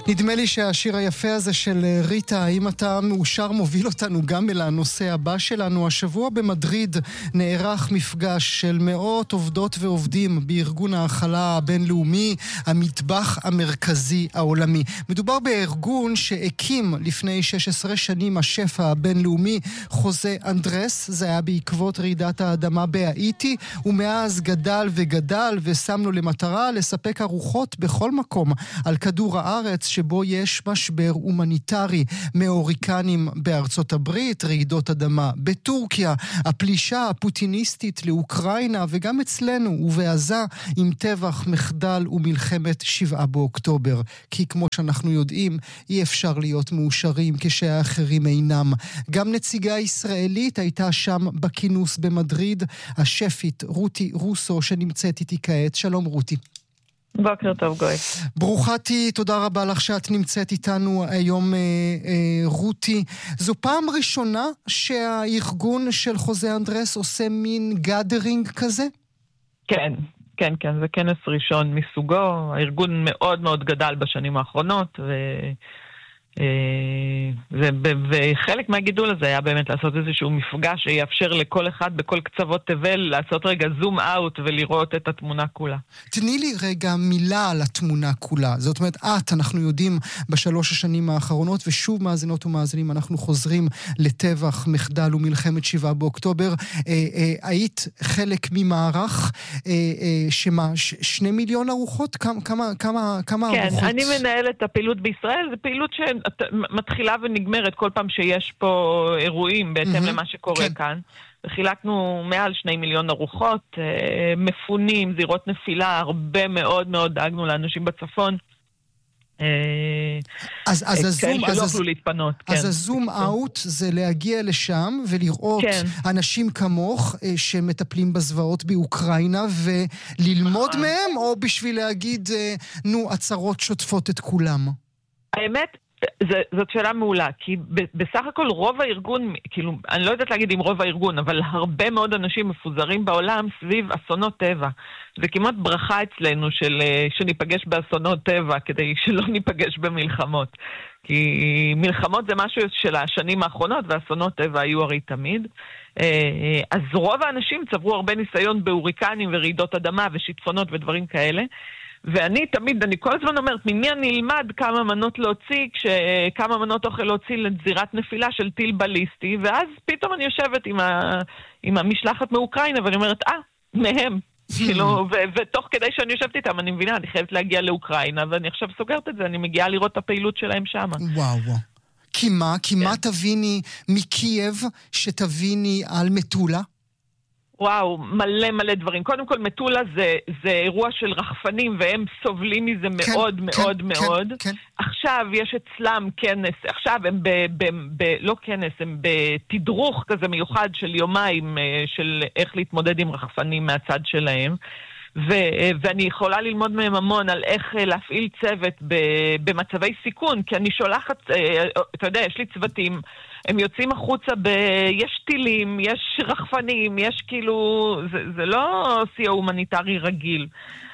נדמה לי שהשיר היפה הזה של ריטה, האם אתה מאושר, מוביל אותנו גם אל הנושא הבא שלנו. השבוע במדריד נערך מפגש של מאות עובדות ועובדים בארגון ההאכלה הבינלאומי, המטבח המרכזי העולמי. מדובר בארגון שהקים לפני 16 שנים השף הבינלאומי חוזה אנדרס. זה היה בעקבות רעידת האדמה בהאיטי, ומאז גדל וגדל ושם לו למטרה לספק ארוחות בכל מקום על כדור הארץ שבו יש משבר הומניטרי, מהוריקנים בארצות הברית, רעידות אדמה בטורקיה, הפלישה הפוטיניסטית לאוקראינה, וגם אצלנו ובעזה עם טבח, מחדל ומלחמת 7 באוקטובר. כי כמו שאנחנו יודעים, אי אפשר להיות מאושרים כשהאחרים אינם. גם נציגה ישראלית הייתה שם בכינוס במדריד, השפית רותי רוסו שנמצאת איתי כעת. שלום רותי. בוקר טוב גוי. ברוכתי, תודה רבה לך שאת נמצאת איתנו היום רותי. זו פעם ראשונה שהארגון של חוזה אנדרס עושה מין גאדרינג כזה? כן, זה כנס ראשון מסוגו. הארגון מאוד מאוד גדל בשנים האחרונות, וחלק מהגידול הזה היה באמת לעשות איזשהו מפגש שיאפשר לכל אחד בכל קצוות תבל לעשות רגע זום אאוט ולראות את התמונה כולה. תני לי רגע מילה על התמונה כולה. זאת אומרת, אנחנו יודעים בשלוש השנים האחרונות, ושוב מאזינות ומאזינים, אנחנו חוזרים לטבח, מחדל ומלחמת 7 באוקטובר. היית חלק ממערך שמה, 2 מיליון ארוחות? כמה כן, ארוחות? אני מנהלת הפעילות בישראל. זו פעילות מתחילה ונגמרת כל פעם שיש פה אירועים בהתאם למה שקורה כאן. וחילקנו מעל 2 מיליון ארוחות, מפונים, זירות נפילה, הרבה מאוד מאוד דאגנו לאנשים בצפון. אז הזום אאוט זה להגיע לשם ולראות אנשים כמוך שמטפלים בזוועות באוקראינה וללמוד מהם, או בשביל להגיד עצרות שוטפות את כולם? האמת, זאת שאלה מעולה, כי בסך הכל רוב הארגון, כאילו, אני לא יודעת להגיד אם רוב הארגון, אבל הרבה מאוד אנשים מפוזרים בעולם סביב אסונות טבע. זה כמעט ברכה אצלנו שניפגש באסונות טבע, כדי שלא ניפגש במלחמות. כי מלחמות זה משהו של השנים האחרונות, ואסונות טבע היו הרי תמיד. אז רוב האנשים צברו הרבה ניסיון בהוריקנים ורעידות אדמה ושיטפונות ודברים כאלה. ואני תמיד, אני כל הזמן אומרת, ממי אני אלמד כמה מנות להוציא, כמה מנות אוכל להוציא לזירת נפילה של טיל בליסטי, ואז פתאום אני יושבת עם המשלחת מאוקראינה, ואני אומרת, מהם. כאילו, ותוך כדי שאני יושבת איתם, אני מבינה, אני חייבת להגיע לאוקראינה, ואני עכשיו סוגרת את זה, אני מגיעה לראות את הפעילות שלהם שם. וואו. כי מה תביני מקייב שתביני על מטולה? וואו, מלא דברים. קודם כל, מטולה זה אירוע של רחפנים, והם סובלים מזה מאוד מאוד מאוד. עכשיו יש אצלם כנס, עכשיו הם לא כנס, הם בתדרוך כזה מיוחד של יומיים, של איך להתמודד עם רחפנים מהצד שלהם. ואני יכולה ללמוד מהם המון על איך להפעיל צוות במצבי סיכון, כי אני שולחת, אתה יודע, יש לי צוותים, הם יוצאים החוצה יש טילים, יש רחפנים, יש כאילו, זה לא סיוע הומניטרי רגיל.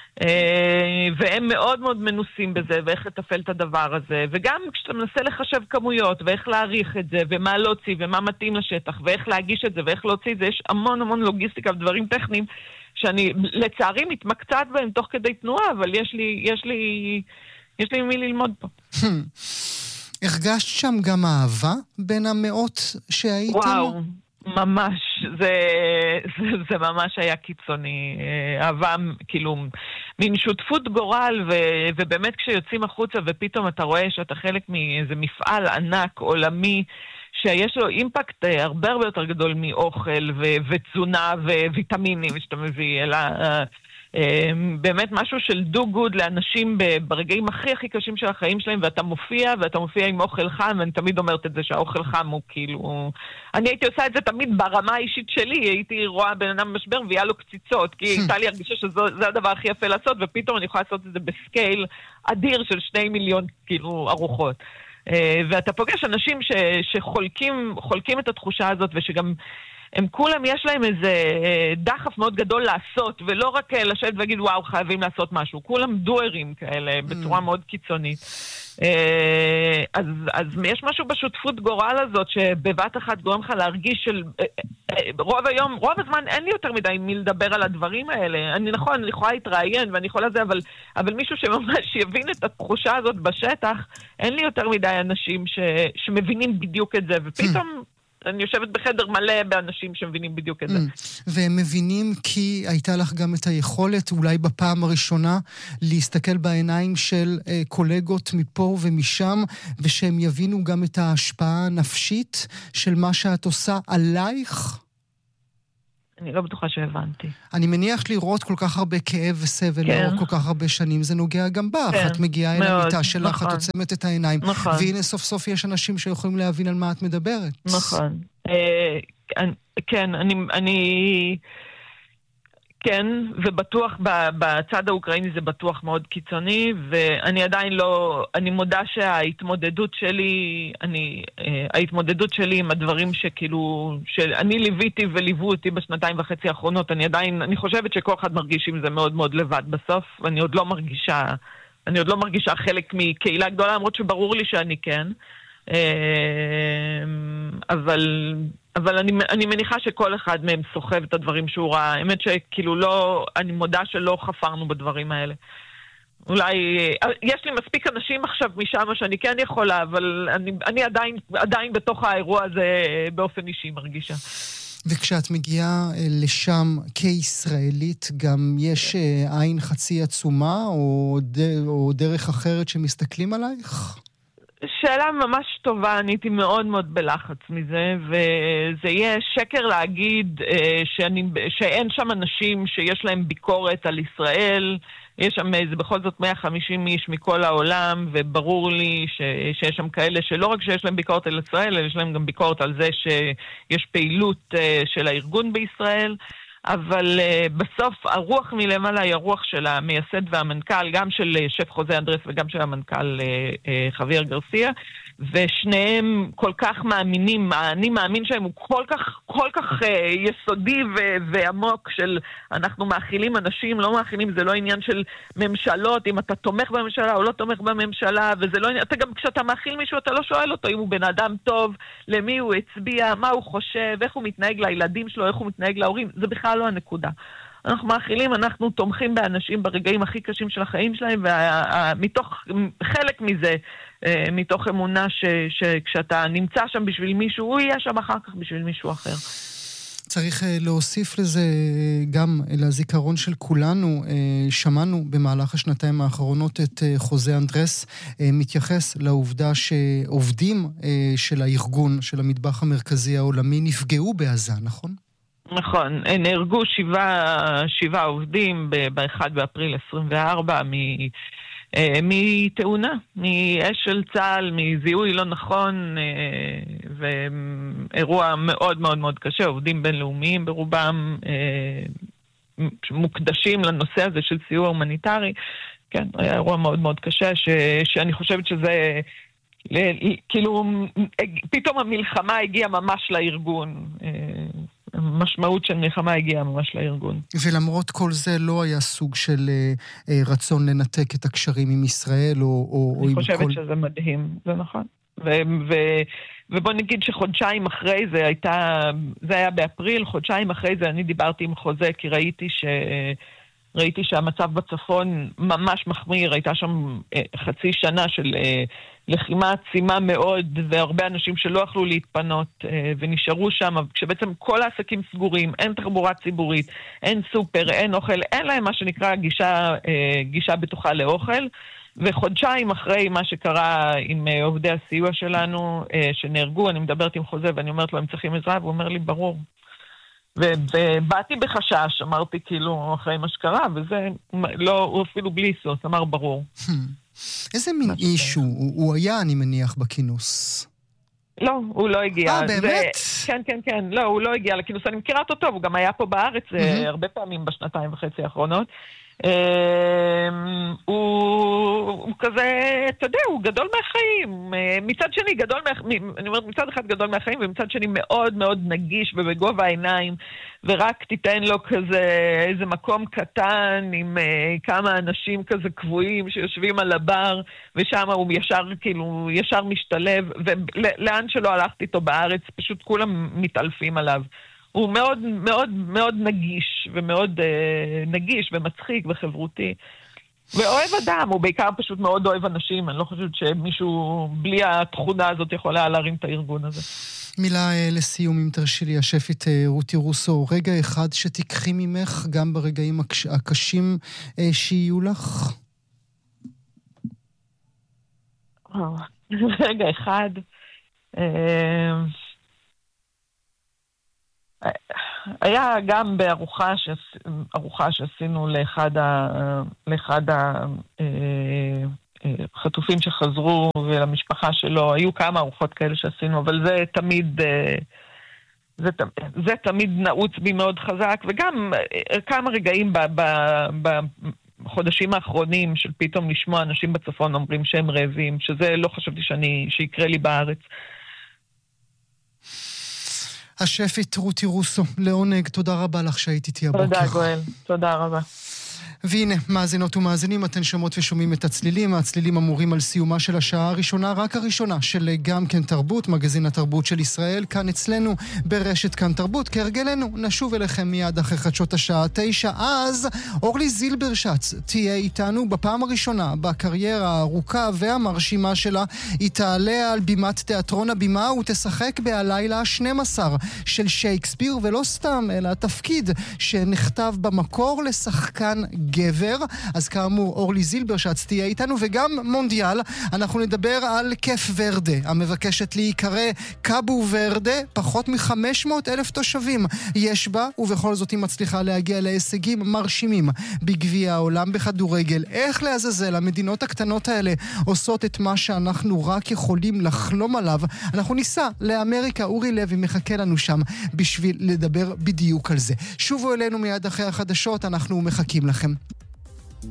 והם מאוד מאוד מנוסים בזה, ואיך לטפל את הדבר הזה. וגם כשאתה מנסה לחשב כמויות, ואיך להעריך את זה, ומה להוציא, ומה מתאים לשטח, ואיך להגיש את זה, ואיך להוציא את זה, יש המון לוגיסטיקה ודברים טכניים, שאני לצערי מתמקצעת בהם תוך כדי תנועה, אבל יש לי מי ללמוד פה. הרגשת שם גם אהבה בין המאות שהייתם? וואו, ממש. זה ממש היה קיצוני. אהבה, כאילו, מין שותפות גורל, ובאמת כשיוצאים החוצה ופתאום אתה רואה שאתה חלק מאיזה מפעל ענק, עולמי, שיש לו אימפקט הרבה יותר גדול מאוכל ותזונה וויטמינים שאתה מביא, אלא באמת משהו של do good לאנשים ברגעים הכי קשים של החיים שלהם, ואתה מופיע עם אוכל חם, ואני תמיד אומרת את זה שהאוכל חם הוא כאילו, אני הייתי עושה את זה תמיד ברמה האישית שלי, הייתי רואה בן אדם משבר והיה לו קציצות, כי הייתה לי הרגישה שזה הדבר הכי יפה לעשות, ופתאום אני יכולה לעשות את זה בסקייל אדיר של 2 מיליון כאילו ארוחות. ואתה פוגש אנשים שחולקים את התחושה הזאת, ושגם הם כולם יש להם איזה דחף מאוד גדול לעשות, ולא רק לשבת ולהגיד, וואו, חייבים לעשות משהו. כולם דוארים כאלה, בצורה מאוד קיצונית. אז יש משהו בשותפות גורל הזאת, שבבת אחת גורם לך להרגיש של... רוב הזמן אין לי יותר מדי מי לדבר על הדברים האלה. אני יכולה להתראיין ואני יכולה זה, אבל מישהו שממש יבין את התחושה הזאת בשטח, אין לי יותר מדי אנשים שמבינים בדיוק את זה, ופתאום אני יושבת בחדר מלא באנשים שמבינים בדיוק את זה. והם מבינים כי הייתה לך גם את היכולת, אולי בפעם הראשונה, להסתכל בעיניים של קולגות מפה ומשם, ושהם יבינו גם את ההשפעה הנפשית של מה שאת עושה עלייך? אני לא בטוחה שהבנתי. אני מניח לראות כל כך הרבה כאב וסבל לאור כל כך הרבה שנים, זה נוגע גם בך. את מגיעה אל המיטה שלך, את עוצמת את העיניים, והנה סוף סוף יש אנשים שיכולים להבין על מה את מדברת. נכון. כן, כן, ובטוח בצד האוקראיני זה בטוח מאוד קיצוני, ואני עדיין לא, אני מודה שההתמודדות שלי עם הדברים שכאילו, שאני ליוויתי וליוו אותי בשנתיים וחצי האחרונות, אני חושבת שכל אחד מרגיש עם זה מאוד מאוד לבד בסוף, ואני עוד לא מרגישה חלק מקהילה גדולה, למרות שברור לי שאני כן, אבל אני מניחה שכל אחד מהם סוחב את הדברים שהוא ראה. האמת שכאילו לא, אני מודה שלא חפרנו בדברים האלה. אולי, יש לי מספיק אנשים עכשיו משם שאני כן יכולה, אבל אני עדיין בתוך האירוע הזה באופן אישי מרגישה. וכשאת מגיעה לשם כישראלית, גם יש עין חצי עצומה או דרך אחרת שמסתכלים עלייך? שאלה ממש טובה, אני הייתי מאוד מאוד בלחץ מזה, וזה יהיה שקר להגיד שאין שם אנשים שיש להם ביקורת על ישראל, יש שם, זה בכל זאת 150 איש מכל העולם, וברור לי שיש שם כאלה שלא רק שיש להם ביקורת על ישראל, אלא יש להם גם ביקורת על זה שיש פעילות של הארגון בישראל, אבל בסוף הרוח מלמעלה היא הרוח של המייסד והמנכ"ל, גם של שף חוזה אנדרס וגם של המנכ"ל חוויאר גרסיה, ושניהם כל כך מאמינים, אני מאמין שהם הוא כל כך יסודי ועמוק של אנחנו מאכילים אנשים, לא מאכילים, זה לא עניין של ממשלות, אם אתה תומך בממשלה או לא תומך בממשלה, וזה לא עניין, אתה גם כשאתה מאכיל מישהו אתה לא שואל אותו אם הוא בן אדם טוב, למי הוא הצביע, מה הוא חושב, איך הוא מתנהג לילדים שלו, איך הוא מתנהג להורים, זה בכלל לא הנקודה. אנחנו מאכילים, אנחנו תומכים באנשים ברגעים הכי קשים של החיים שלהם, ומתוך חלק מזה, מתוך אמונה שכשאתה נמצא שם בשביל מישהו, הוא יהיה שם אחר כך בשביל מישהו אחר. צריך להוסיף לזה גם לזיכרון של כולנו. שמענו במהלך השנתיים האחרונות את חוזה אנדרס מתייחס לעובדה שעובדים של הארגון, של המטבח המרכזי העולמי, נפגעו בעזה, נכון? נכון, נהרגו 7 עובדים ב-1 באפריל 24 מתאונה, מאש של צה"ל, מזיהוי לא נכון, ואירוע מאוד מאוד מאוד קשה, עובדים בינלאומיים ברובם מוקדשים לנושא הזה של סיוע הומניטרי, כן, היה אירוע מאוד מאוד קשה, שאני חושבת שזה, כאילו, פתאום המלחמה הגיעה ממש לארגון, המשמעות של מלחמה הגיעה ממש לארגון. ולמרות כל זה לא היה סוג של רצון לנתק את הקשרים עם ישראל או אני חושבת שזה מדהים, זה נכון. ובוא נגיד שחודשיים אחרי זה זה היה באפריל, חודשיים אחרי זה אני דיברתי עם חוזה, כי ראיתי שהמצב בצפון ממש מחמיר, הייתה שם חצי שנה של לחימה עצימה מאוד, והרבה אנשים שלא יכלו להתפנות ונשארו שם, כשבעצם כל העסקים סגורים, אין תחבורה ציבורית, אין סופר, אין אוכל, אין להם מה שנקרא גישה בטוחה לאוכל, וחודשיים אחרי מה שקרה עם עובדי הסיוע שלנו שנהרגו, אני מדברת עם חוזה ואני אומרת לו, הם צריכים עזרה, והוא אומר לי, ברור. ובאתי בחשש, אמרתי כאילו אחרי מה שקרה, וזה לא, הוא אפילו בלי סוס, אמר ברור. איזה מין איש הוא היה, אני מניח, בכינוס? לא, הוא לא הגיע. באמת? כן, לא, הוא לא הגיע לכינוס, אני מכירה אותו טוב, הוא גם היה פה בארץ הרבה פעמים בשנתיים וחצי האחרונות, הוא כזה, אתה יודע, הוא גדול מהחיים. מצד שני, אני אומרת, מצד אחד גדול מהחיים, ומצד שני מאוד מאוד נגיש ובגובה העיניים, ורק תיתן לו כזה איזה מקום קטן עם כמה אנשים כזה קבועים שיושבים על הבר, ושם הוא ישר משתלב, ולאן שלא הלכתי איתו בארץ, פשוט כולם מתעלפים עליו. הוא מאוד מאוד מאוד נגיש, ומאוד נגיש ומצחיק וחברותי. ואוהב אדם, הוא בעיקר פשוט מאוד אוהב אנשים. אני לא חושבת שמישהו בלי התכונה הזאת יכול להרים את הארגון הזה. מילה לסיום, אם תרשי לי, השפית רותי רוסו, רגע אחד שתיקחי ממך גם ברגעים הקשים שיהיו לך? רגע אחד... היה גם בארוחה שעשינו לאחד החטופים שחזרו ולמשפחה שלו, היו כמה ארוחות כאלה שעשינו, אבל זה תמיד נעוץ בי מאוד חזק, וגם כמה רגעים בחודשים האחרונים של פתאום לשמוע אנשים בצפון אומרים שהם רעבים, שזה לא חשבתי שיקרה לי בארץ. השפית רותי רוסו, לעונג, תודה רבה לך שהיית איתי הבוקר. תודה גואל, תודה רבה. והנה, מאזינות ומאזינים, אתן שומעות ושומעים את הצלילים. הצלילים אמורים על סיומה של השעה הראשונה, רק הראשונה, של גם כן תרבות, מגזין התרבות של ישראל, כאן אצלנו ברשת כאן תרבות. כהרגלנו, נשוב אליכם מיד אחרי חדשות השעה 9. אז אורלי זילברשץ תהיה איתנו בפעם הראשונה בקריירה הארוכה והמרשימה שלה. היא תעלה על בימת תיאטרון הבימה ותשחק בהלילה ה-12 של שייקספיר, ולא סתם, אלא התפקיד שנכתב במקור לשחקן גבר. אז כאמור, אורלי זילברשץ תהיה איתנו, וגם מונדיאל. אנחנו נדבר על קף ורדה, המבקשת להיקרא קאבו ורדה. פחות מ-500,000 תושבים יש בה, ובכל זאת היא מצליחה להגיע להישגים מרשימים בגביע העולם בכדורגל. איך לעזאזל המדינות הקטנות האלה עושות את מה שאנחנו רק יכולים לחלום עליו? אנחנו ניסע לאמריקה, אורי לוי מחכה לנו שם בשביל לדבר בדיוק על זה. שובו אלינו מיד אחרי החדשות, אנחנו מחכים לכם.